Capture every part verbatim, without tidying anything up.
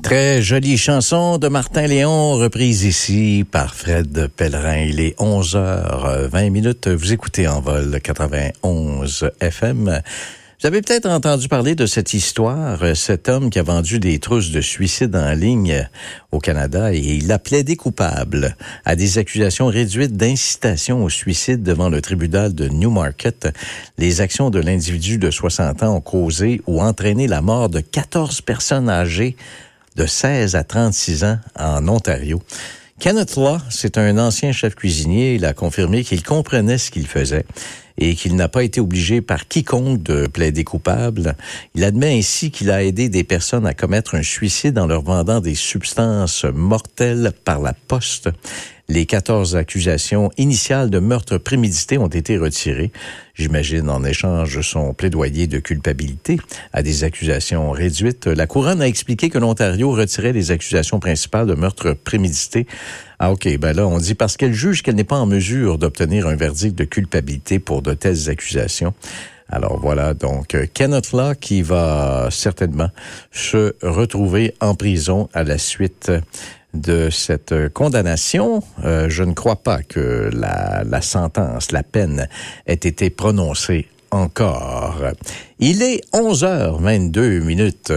Très jolie chanson de Martin Léon, reprise ici par Fred Pellerin. Il est onze heures vingt minutes. Vous écoutez En Vol quatre-vingt-onze F M. Vous avez peut-être entendu parler de cette histoire, cet homme qui a vendu des trousses de suicide en ligne au Canada et il a plaidé coupable à des accusations réduites d'incitation au suicide devant le tribunal de Newmarket. Les actions de l'individu de soixante ans ont causé ou entraîné la mort de quatorze personnes âgées de seize à trente-six ans en Ontario. Kenneth Law, c'est un ancien chef cuisinier. Il a confirmé qu'il comprenait ce qu'il faisait et qu'il n'a pas été obligé par quiconque de plaider coupable. Il admet ainsi qu'il a aidé des personnes à commettre un suicide en leur vendant des substances mortelles par la poste. Les quatorze accusations initiales de meurtre prémédité ont été retirées, j'imagine en échange de son plaidoyer de culpabilité à des accusations réduites. La couronne a expliqué que l'Ontario retirait les accusations principales de meurtre prémédité. Ah ok, ben là on dit parce qu'elle juge qu'elle n'est pas en mesure d'obtenir un verdict de culpabilité pour de telles accusations. Alors voilà, donc Kenneth Law qui va certainement se retrouver en prison à la suite de cette condamnation. Euh, je ne crois pas que la, la sentence, la peine ait été prononcée encore. Il est onze heures vingt-deux minutes.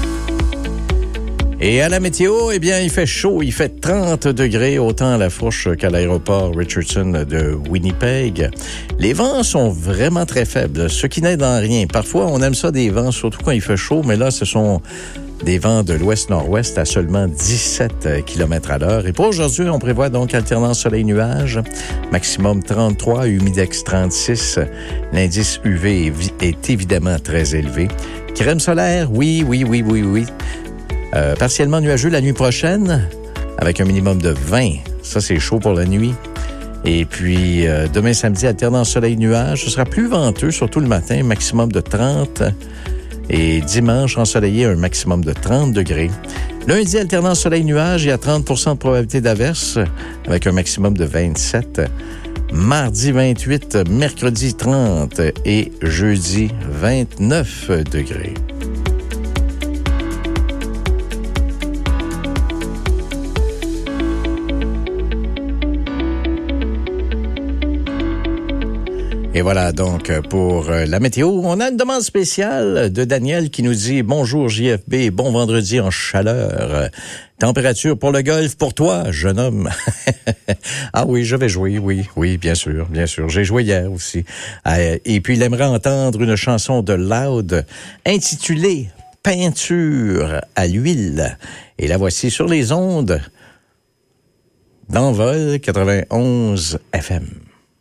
Et à la météo, eh bien, il fait chaud, il fait trente degrés, autant à la Fourche qu'à l'aéroport Richardson de Winnipeg. Les vents sont vraiment très faibles, ce qui n'aide en rien. Parfois, on aime ça des vents, surtout quand il fait chaud, mais là, ce sont des vents de l'ouest-nord-ouest à seulement dix-sept kilomètres à l'heure. Et pour aujourd'hui, on prévoit donc alternance soleil-nuage, maximum trente-trois, humidex trente-six. L'indice U V est, est évidemment très élevé. Crème solaire, oui, oui, oui, oui, oui. Euh, partiellement nuageux la nuit prochaine, avec un minimum de vingt. Ça, c'est chaud pour la nuit. Et puis, euh, demain samedi, alternance soleil-nuage. Ce sera plus venteux, surtout le matin, maximum de trente. Et dimanche, ensoleillé, un maximum de trente degrés. Lundi, alternance soleil-nuage, il y a trente pour cent de probabilité d'averse, avec un maximum de vingt-sept. Mardi, vingt-huit, mercredi, trente et jeudi, vingt-neuf degrés. Et voilà donc pour la météo. On a une demande spéciale de Daniel qui nous dit « Bonjour J F B, bon vendredi en chaleur. Température pour le golf pour toi, jeune homme. » Ah oui, je vais jouer, oui, oui, bien sûr, bien sûr. J'ai joué hier aussi. Et puis, il aimerait entendre une chanson de Loud intitulée « Peinture à l'huile ». Et la voici sur les ondes d'Envol quatre-vingt-onze F M.